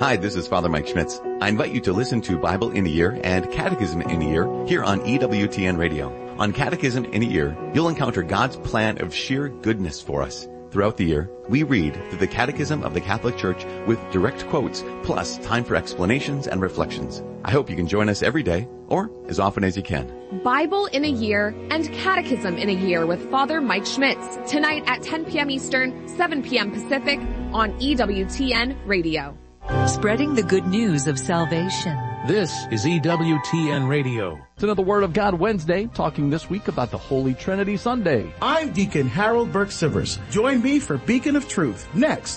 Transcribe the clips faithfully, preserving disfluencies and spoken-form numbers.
Hi, this is Father Mike Schmitz. I invite you to listen to Bible in a Year and Catechism in a Year here on E W T N Radio. On Catechism in a Year, you'll encounter God's plan of sheer goodness for us. Throughout the year, we read through the Catechism of the Catholic Church with direct quotes, plus time for explanations and reflections. I hope you can join us every day, or as often as you can. Bible in a Year and Catechism in a Year with Father Mike Schmitz, tonight at ten p.m. Eastern, seven p.m. Pacific on E W T N Radio. Spreading the good news of salvation. This is E W T N Radio. It's another Word of God Wednesday, talking this week about the Holy Trinity Sunday. I'm Deacon Harold Burke-Sivers. Join me for Beacon of Truth next.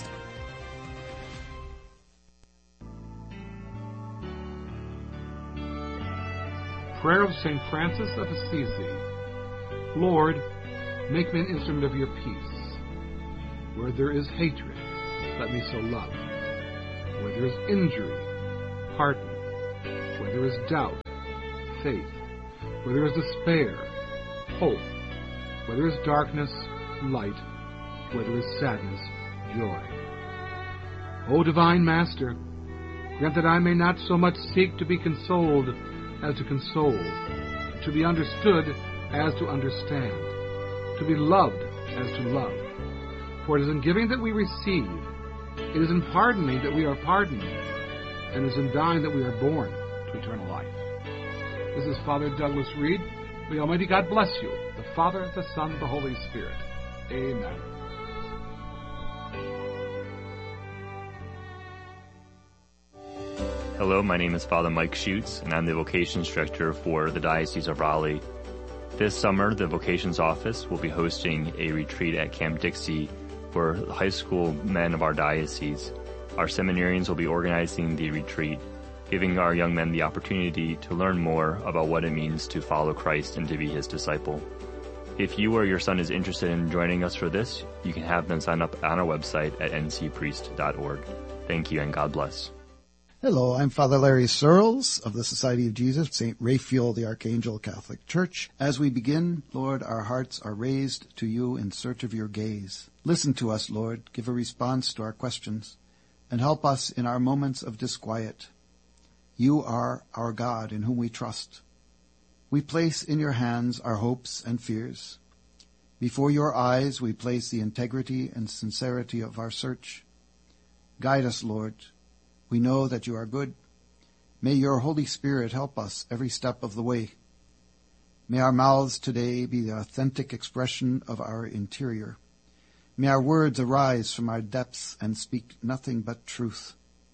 Prayer of Saint Francis of Assisi. Lord, make me an instrument of your peace. Where there is hatred, let me so love. Where there is injury, pardon. Where there is doubt, faith. Where there is despair, hope. Where there is darkness, light. Where there is sadness, joy. O Divine Master, grant that I may not so much seek to be consoled as to console, to be understood as to understand, to be loved as to love. For it is in giving that we receive, it is in pardoning that we are pardoned, and it is in dying that we are born to eternal life. This is Father Douglas Reed. May Almighty God bless you, the Father, the Son, the Holy Spirit. Amen. Hello, my name is Father Mike Schutz, and I'm the Vocations Director for the Diocese of Raleigh. This summer, the Vocations Office will be hosting a retreat at Camp Dixie for high school men of our diocese. Our seminarians will be organizing the retreat, giving our young men the opportunity to learn more about what it means to follow Christ and to be his disciple. If you or your son is interested in joining us for this, you can have them sign up on our website at n c priest dot org. Thank you and God bless. Hello, I'm Father Larry Searles of the Society of Jesus, Saint Raphael the Archangel Catholic Church. As we begin, Lord, our hearts are raised to you in search of your gaze. Listen to us, Lord, give a response to our questions, and help us in our moments of disquiet. You are our God in whom we trust. We place in your hands our hopes and fears. Before your eyes we place the integrity and sincerity of our search. Guide us, Lord. We know that you are good. May your Holy Spirit help us every step of the way. May our mouths today be the authentic expression of our interior. May our words arise from our depths and speak nothing but truth.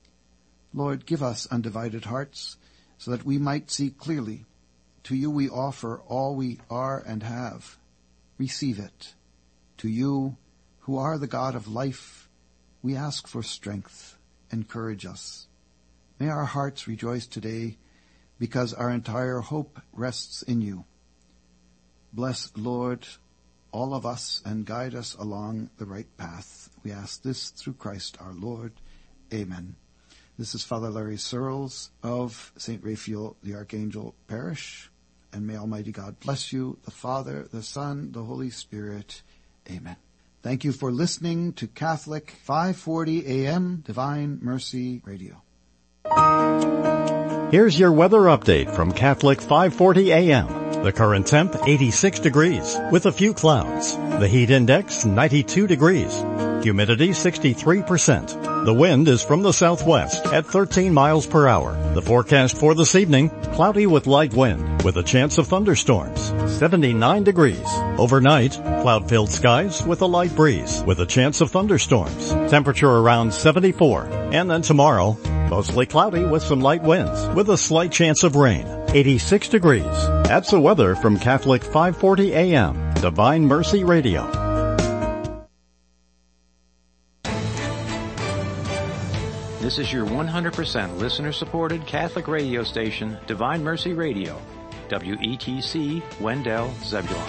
Lord, give us undivided hearts so that we might see clearly. To you we offer all we are and have. Receive it. To you, who are the God of life, we ask for strength. Encourage us. May our hearts rejoice today because our entire hope rests in you. Bless, Lord, all of us and guide us along the right path. We ask this through Christ our Lord. Amen. This is Father Larry Searles of Saint Raphael the Archangel Parish, and may Almighty God bless you, the Father, the Son, the Holy Spirit. Amen. Thank you for listening to Catholic five forty A M Divine Mercy Radio. Here's your weather update from Catholic five forty A M. The current temp, eighty-six degrees, with a few clouds. The heat index, ninety-two degrees. Humidity, sixty-three percent. The wind is from the southwest at thirteen miles per hour. The forecast for this evening, cloudy with light wind, with a chance of thunderstorms, seventy-nine degrees. Overnight, cloud-filled skies with a light breeze, with a chance of thunderstorms. Temperature around seventy-four. And then tomorrow, mostly cloudy with some light winds, with a slight chance of rain. eighty-six degrees. That's the weather from Catholic five forty A M, Divine Mercy Radio. This is your one hundred percent listener-supported Catholic radio station, Divine Mercy Radio, W E T C, Wendell, Zebulon.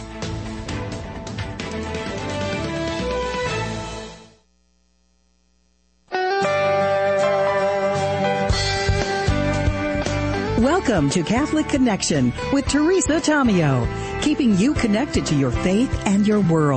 Welcome to Catholic Connection with Teresa Tomeo, keeping you connected to your faith and your world.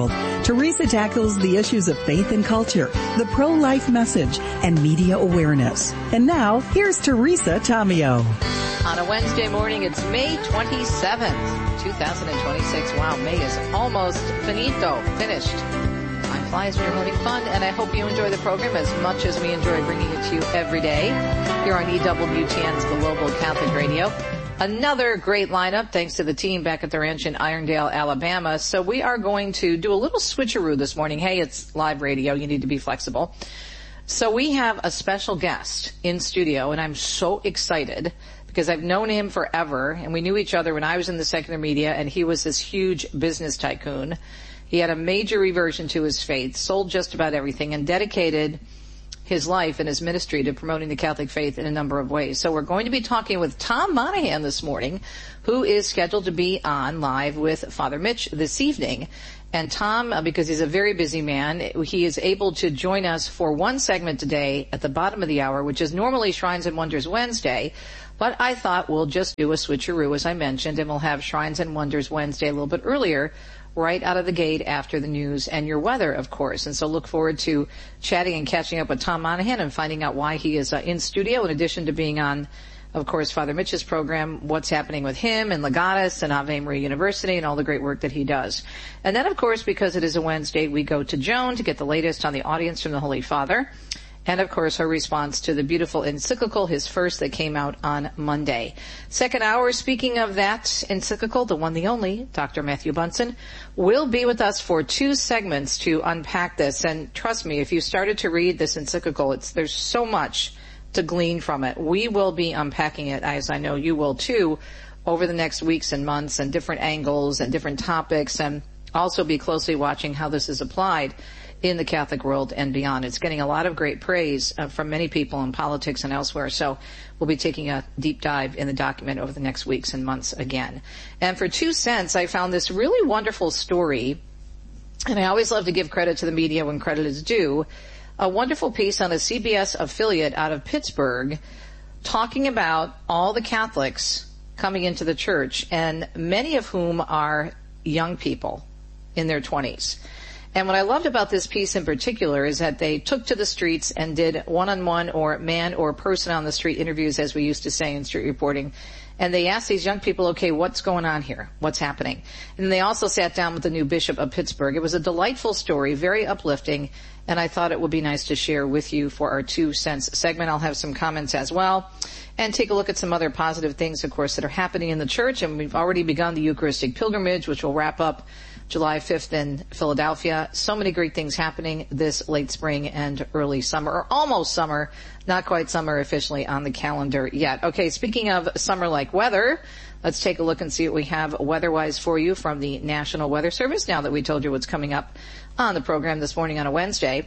Teresa tackles the issues of faith and culture, the pro-life message, and media awareness. And now, here's Teresa Tomeo. On a Wednesday morning, it's May twenty-seventh, twenty twenty-six. Wow, May is almost finito, finished. Time flies when you're having fun, and I hope you enjoy the program as much as we enjoy bringing it to you every day here on E W T N's Global Catholic Radio. Another great lineup, thanks to the team back at the ranch in Irondale, Alabama. So we are going to do a little switcheroo this morning. Hey, it's live radio. You need to be flexible. So we have a special guest in studio, and I'm so excited because I've known him forever, and we knew each other when I was in the secular media, and he was this huge business tycoon. He had a major reversion to his faith, sold just about everything, and dedicated his life and his ministry to promoting the Catholic faith in a number of ways. So we're going to be talking with Tom Monahan this morning, who is scheduled to be on live with Father Mitch this evening. And Tom, because he's a very busy man, he is able to join us for one segment today at the bottom of the hour, which is normally Shrines and Wonders Wednesday. But I thought we'll just do a switcheroo, as I mentioned, and we'll have Shrines and Wonders Wednesday a little bit earlier, right out of the gate after the news and your weather, of course. And so look forward to chatting and catching up with Tom Monahan and finding out why he is uh, in studio, in addition to being on, of course, Father Mitch's program, what's happening with him and Legatus and Ave Maria University and all the great work that he does. And then, of course, because it is a Wednesday, we go to Joan to get the latest on the audience from the Holy Father. And, of course, her response to the beautiful encyclical, his first, that came out on Monday. Second hour, speaking of that encyclical, the one, the only, Doctor Matthew Bunson, will be with us for two segments to unpack this. And trust me, if you started to read this encyclical, it's there's so much to glean from it. We will be unpacking it, as I know you will too, over the next weeks and months, and different angles and different topics, and also be closely watching how this is applied in the Catholic world and beyond. It's getting a lot of great praise uh, from many people in politics and elsewhere. So we'll be taking a deep dive in the document over the next weeks and months again. And for two cents, I found this really wonderful story, and I always love to give credit to the media when credit is due, a wonderful piece on a C B S affiliate out of Pittsburgh talking about all the Catholics coming into the church, and many of whom are young people in their twenties. And what I loved about this piece in particular is that they took to the streets and did one-on-one or man or person on the street interviews, as we used to say in street reporting. And they asked these young people, okay, what's going on here? What's happening? And they also sat down with the new bishop of Pittsburgh. It was a delightful story, very uplifting, and I thought it would be nice to share with you for our Two Cents segment. I'll have some comments as well, and take a look at some other positive things, of course, that are happening in the church. And we've already begun the Eucharistic pilgrimage, which will wrap up July fifth in Philadelphia. So many great things happening this late spring and early summer, or almost summer, not quite summer officially on the calendar yet. Okay, speaking of summer-like weather, let's take a look and see what we have weather-wise for you from the National Weather Service, now that we told you what's coming up on the program this morning on a Wednesday.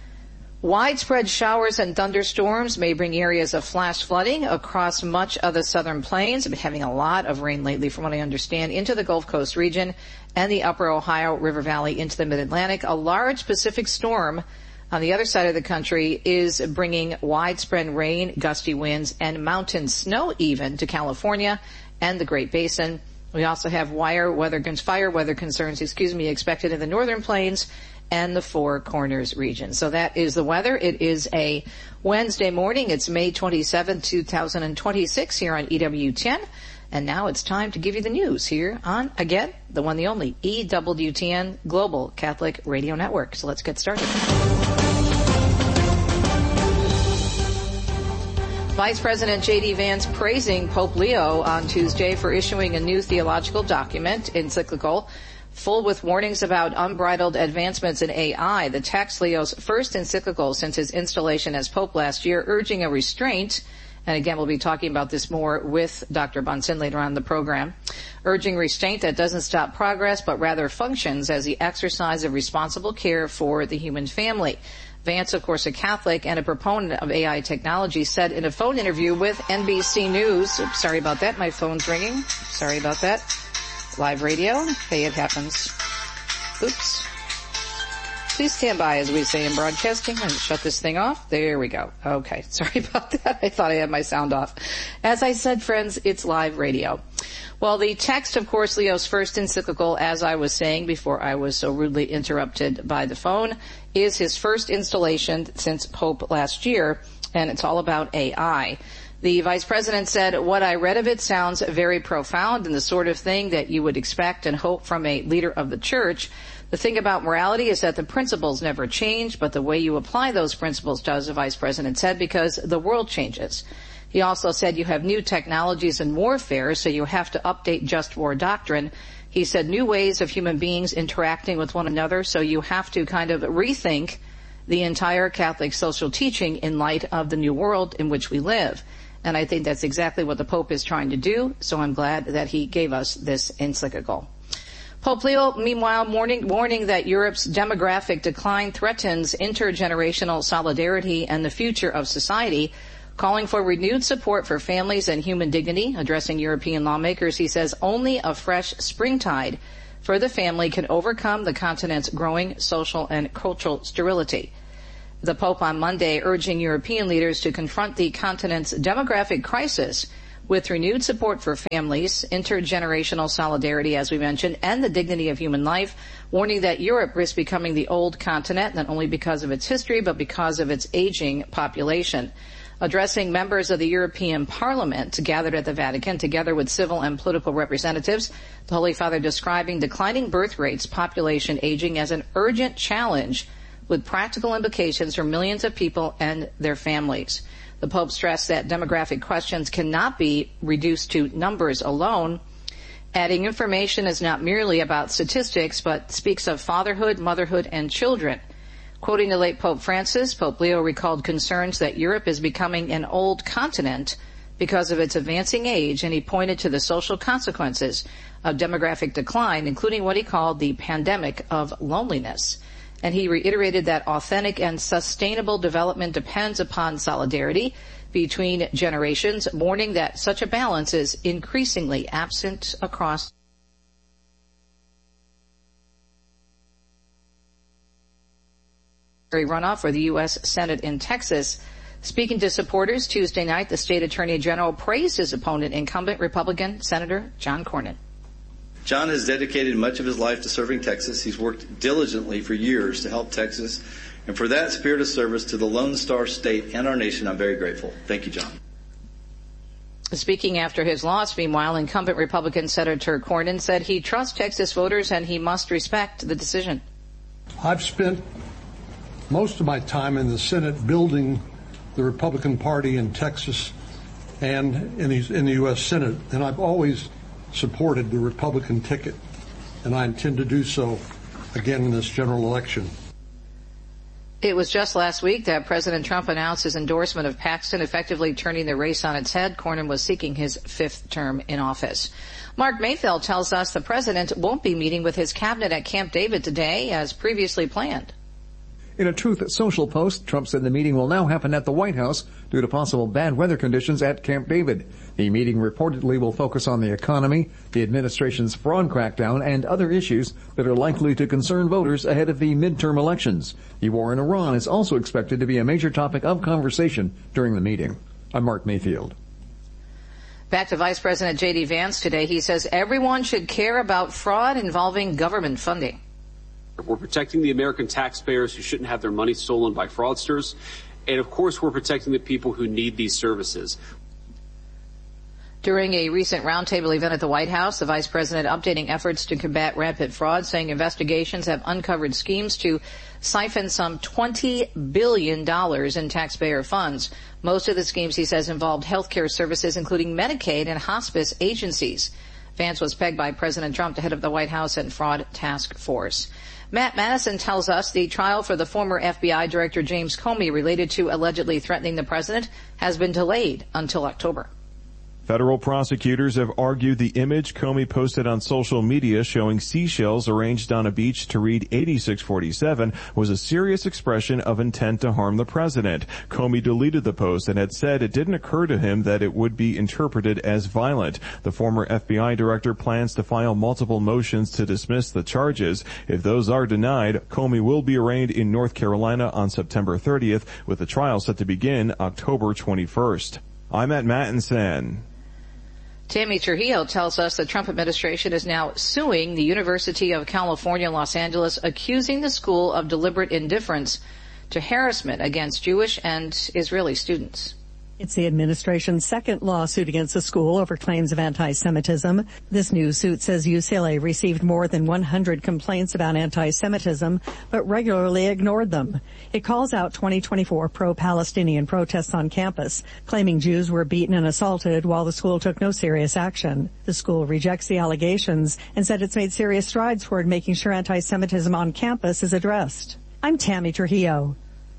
Widespread showers and thunderstorms may bring areas of flash flooding across much of the southern plains. We've been having a lot of rain lately, from what I understand, into the Gulf Coast region and the upper Ohio River Valley into the mid-Atlantic. A large Pacific storm on the other side of the country is bringing widespread rain, gusty winds, and mountain snow even to California and the Great Basin. We also have wire weather, fire weather concerns, excuse me, expected in the northern plains and the Four Corners region. So that is the weather. It is a Wednesday morning. It's May twenty-seventh, twenty twenty-six here on E W T N. And now it's time to give you the news here on, again, the one, the only, E W T N Global Catholic Radio Network. So let's get started. Vice President J D Vance praising Pope Leo on Tuesday for issuing a new theological document, encyclical, full with warnings about unbridled advancements in A I. The text, Leo's first encyclical since his installation as Pope last year, urging a restraint, and again we'll be talking about this more with Doctor Bunson later on in the program, urging restraint that doesn't stop progress but rather functions as the exercise of responsible care for the human family. Vance, of course, a Catholic and a proponent of A I technology, said in a phone interview with N B C News, oops, sorry about that, my phone's ringing, sorry about that, live radio, hey, it happens, oops. Please stand by, as we say in broadcasting. I'm going to shut this thing off. There we go. Okay. Sorry about that. I thought I had my sound off. As I said, friends, it's live radio. Well, the text, of course, Leo's first encyclical, as I was saying before I was so rudely interrupted by the phone, is his first installation since Pope last year, and it's all about A I. The vice president said, what I read of it sounds very profound and the sort of thing that you would expect and hope from a leader of the church. The thing about morality is that the principles never change, but the way you apply those principles does, the vice president said, because the world changes. He also said you have new technologies in warfare, so you have to update just war doctrine. He said new ways of human beings interacting with one another, so you have to kind of rethink the entire Catholic social teaching in light of the new world in which we live. And I think that's exactly what the Pope is trying to do, so I'm glad that he gave us this encyclical. Pope Leo, meanwhile, warning, warning that Europe's demographic decline threatens intergenerational solidarity and the future of society, calling for renewed support for families and human dignity. Addressing European lawmakers, he says only a fresh springtide for the family can overcome the continent's growing social and cultural sterility. The Pope on Monday urging European leaders to confront the continent's demographic crisis with renewed support for families, intergenerational solidarity, as we mentioned, and the dignity of human life, warning that Europe risks becoming the old continent, not only because of its history, but because of its aging population. Addressing members of the European Parliament gathered at the Vatican together with civil and political representatives, the Holy Father describing declining birth rates, population aging as an urgent challenge with practical implications for millions of people and their families. The Pope stressed that demographic questions cannot be reduced to numbers alone, adding information is not merely about statistics, but speaks of fatherhood, motherhood, and children. Quoting the late Pope Francis, Pope Leo recalled concerns that Europe is becoming an old continent because of its advancing age, and he pointed to the social consequences of demographic decline, including what he called the pandemic of loneliness. And he reiterated that authentic and sustainable development depends upon solidarity between generations, warning that such a balance is increasingly absent across runoff for the U S Senate in Texas. Speaking to supporters Tuesday night, the state attorney general praised his opponent, incumbent Republican Senator John Cornyn. John has dedicated much of his life to serving Texas. He's worked diligently for years to help Texas. And for that spirit of service to the Lone Star State and our nation, I'm very grateful. Thank you, John. Speaking after his loss, meanwhile, incumbent Republican Senator Cornyn said he trusts Texas voters and he must respect the decision. I've spent most of my time in the Senate building the Republican Party in Texas and in the, in the U S Senate, and I've always supported the Republican ticket, and I intend to do so again in this general election. It was just last week that President Trump announced his endorsement of Paxton, effectively turning the race on its head. Cornyn was seeking his fifth term in office. Mark Mayfield tells us the president won't be meeting with his cabinet at Camp David today as previously planned. In a Truth Social post, Trump said the meeting will now happen at the White House due to possible bad weather conditions at Camp David. The meeting reportedly will focus on the economy, the administration's fraud crackdown, and other issues that are likely to concern voters ahead of the midterm elections. The war in Iran is also expected to be a major topic of conversation during the meeting. I'm Mark Mayfield. Back to Vice President J D Vance today. He says everyone should care about fraud involving government funding. We're protecting the American taxpayers who shouldn't have their money stolen by fraudsters. And, of course, we're protecting the people who need these services. During a recent roundtable event at the White House, the vice president updating efforts to combat rampant fraud, saying investigations have uncovered schemes to siphon some twenty billion dollars in taxpayer funds. Most of the schemes, he says, involved health care services, including Medicaid and hospice agencies. Vance was pegged by President Trump to head of the White House and Fraud Task Force. Matt Madison tells us the trial for the former F B I Director James Comey related to allegedly threatening the president has been delayed until October. Federal prosecutors have argued the image Comey posted on social media showing seashells arranged on a beach to read eighty-six forty-seven was a serious expression of intent to harm the president. Comey deleted the post and had said it didn't occur to him that it would be interpreted as violent. The former F B I director plans to file multiple motions to dismiss the charges. If those are denied, Comey will be arraigned in North Carolina on September thirtieth, with the trial set to begin October twenty-first. I'm at Mattinson. Tammy Trujillo tells us the Trump administration is now suing the University of California, Los Angeles, accusing the school of deliberate indifference to harassment against Jewish and Israeli students. It's the administration's second lawsuit against the school over claims of anti-Semitism. This new suit says U C L A received more than one hundred complaints about anti-Semitism, but regularly ignored them. It calls out twenty twenty-four pro-Palestinian protests on campus, claiming Jews were beaten and assaulted while the school took no serious action. The school rejects the allegations and said it's made serious strides toward making sure anti-Semitism on campus is addressed. I'm Tammy Trujillo.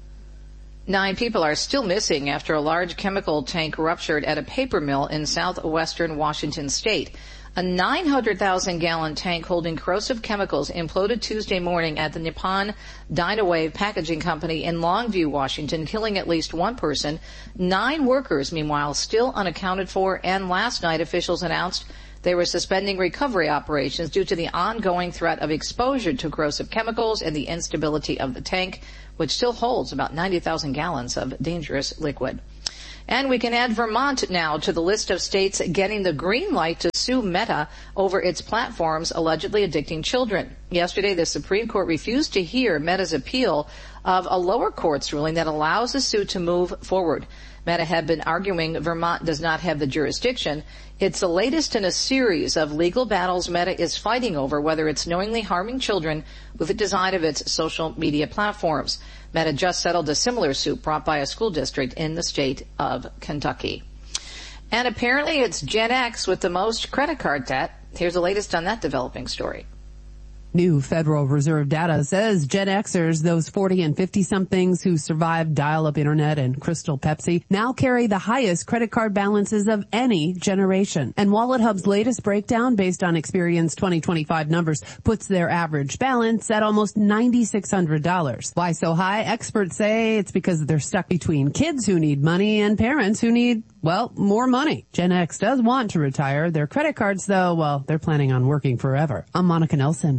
Nine people are still missing after a large chemical tank ruptured at a paper mill in southwestern Washington state. A nine hundred thousand gallon tank holding corrosive chemicals imploded Tuesday morning at the Nippon Dynawave Packaging Company in Longview, Washington, killing at least one person. Nine workers, meanwhile, still unaccounted for, and last night officials announced they were suspending recovery operations due to the ongoing threat of exposure to corrosive chemicals and the instability of the tank, which still holds about ninety thousand gallons of dangerous liquid. And we can add Vermont now to the list of states getting the green light to sue Meta over its platforms allegedly addicting children. Yesterday, the Supreme Court refused to hear Meta's appeal of a lower court's ruling that allows the suit to move forward. Meta had been arguing Vermont does not have the jurisdiction. It's the latest in a series of legal battles Meta is fighting over whether it's knowingly harming children with the design of its social media platforms. Meta just settled a similar suit brought by a school district in the state of Kentucky. And apparently it's Gen X with the most credit card debt. Here's the latest on that developing story. New Federal Reserve data says Gen Xers, those forty and fifty-somethings who survived dial-up internet and Crystal Pepsi, now carry the highest credit card balances of any generation. And Wallet Hub's latest breakdown, based on Experian's twenty twenty-five numbers, puts their average balance at almost nine thousand six hundred dollars. Why so high? Experts say it's because they're stuck between kids who need money and parents who need, well, more money. Gen X does want to retire. Their credit cards, though, well, they're planning on working forever. I'm Monica Nelson.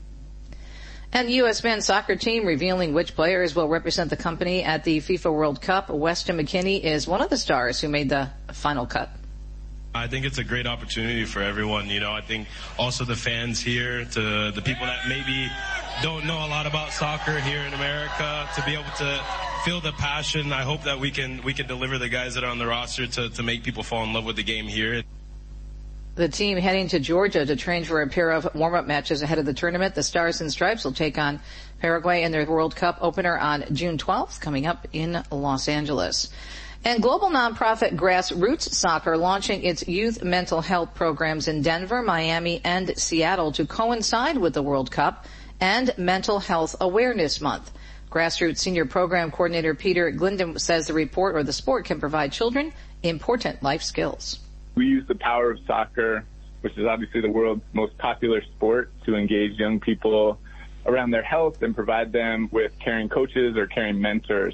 And the U S men's soccer team revealing which players will represent the company at the FIFA World Cup. Weston McKennie is one of the stars who made the final cut. I think it's a great opportunity for everyone. You know, I think also the fans here, to the people that maybe don't know a lot about soccer here in America, to be able to feel the passion. I hope that we can we can deliver the guys that are on the roster to, to make people fall in love with the game here. The team heading to Georgia to train for a pair of warm-up matches ahead of the tournament. The Stars and Stripes will take on Paraguay in their World Cup opener on June twelfth, coming up in Los Angeles. And global nonprofit Grassroots Soccer launching its youth mental health programs in Denver, Miami, and Seattle to coincide with the World Cup and Mental Health Awareness Month. Grassroots Senior Program Coordinator Peter Glinden says the report or the sport can provide children important life skills. We use the power of soccer, which is obviously the world's most popular sport, to engage young people around their health and provide them with caring coaches or caring mentors.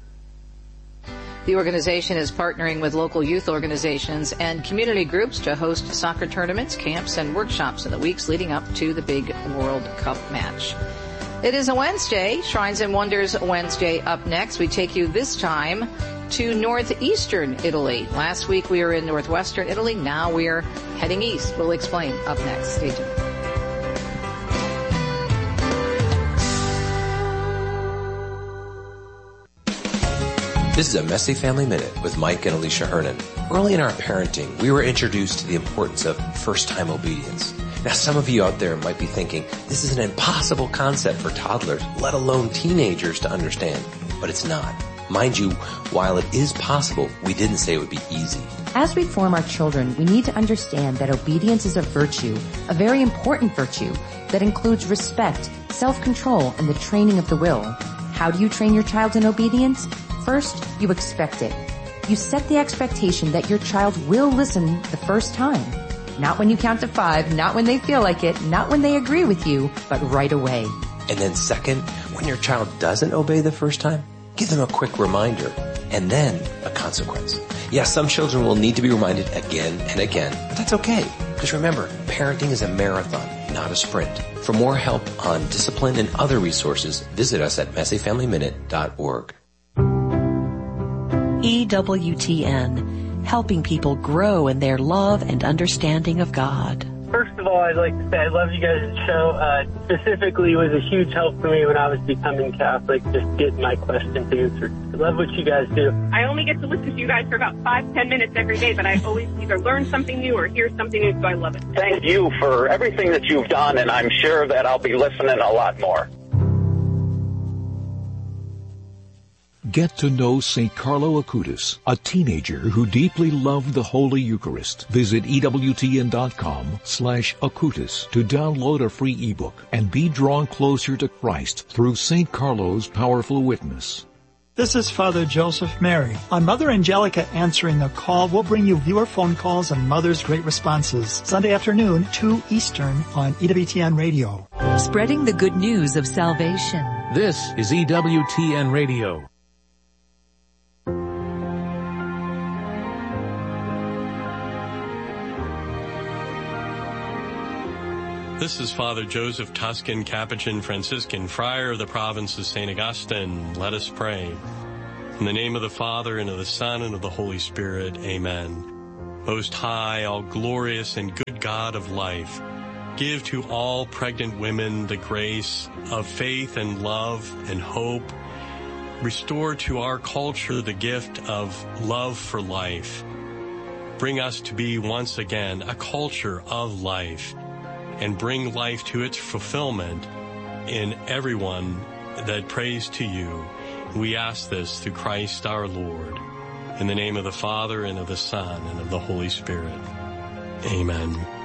The organization is partnering with local youth organizations and community groups to host soccer tournaments, camps, and workshops in the weeks leading up to the big World Cup match. It is a Wednesday, Shrines and Wonders Wednesday. Up next, we take you this time to northeastern Italy. Last week we were in northwestern Italy. Now we are heading east. We'll explain up next. Stay tuned. This is a Messy Family Minute with Mike and Alicia Hernan. Early in our parenting, we were introduced to the importance of first-time obedience. Now, some of you out there might be thinking, this is an impossible concept for toddlers, let alone teenagers, to understand. But it's not. Mind you, while it is possible, we didn't say it would be easy. As we form our children, we need to understand that obedience is a virtue, a very important virtue, that includes respect, self-control, and the training of the will. How do you train your child in obedience? First, you expect it. you set the expectation that your child will listen the first time. Not when you count to five, not when they feel like it, not when they agree with you, but right away. And then second, when your child doesn't obey the first time, give them a quick reminder and then a consequence. Yeah, some children will need to be reminded again and again, but that's okay. Because remember, parenting is a marathon, not a sprint. For more help on discipline and other resources, visit us at messy family minute dot org. E W T N, helping people grow in their love and understanding of God. First of all, I'd like to say I love you guys' show. Uh, specifically, it was a huge help for me when I was becoming Catholic, just getting my questions answered. I love what you guys do. I only get to listen to you guys for about five, ten minutes every day, but I always either learn something new or hear something new, so I love it. Thank you for everything that you've done, and I'm sure that I'll be listening a lot more. Get to know Saint Carlo Acutis, a teenager who deeply loved the Holy Eucharist. Visit E W T N dot com slash Acutis to download a free ebook and be drawn closer to Christ through Saint Carlo's powerful witness. This is Father Joseph Mary. On Mother Angelica Answering the Call, we'll bring you viewer phone calls and Mother's Great Responses. Sunday afternoon, two Eastern on E W T N Radio. Spreading the good news of salvation. This is E W T N Radio. This is Father Joseph Tuscan, Capuchin Franciscan, Friar of the Province of Saint Augustine. Let us pray. In the name of the Father, and of the Son, and of the Holy Spirit. Amen. Most High, all glorious and good God of life, give to all pregnant women the grace of faith and love and hope. Restore to our culture the gift of love for life. Bring us to be once again a culture of life, and bring life to its fulfillment in everyone that prays to you. We ask this through Christ our Lord. In the name of the Father, and of the Son, and of the Holy Spirit. Amen.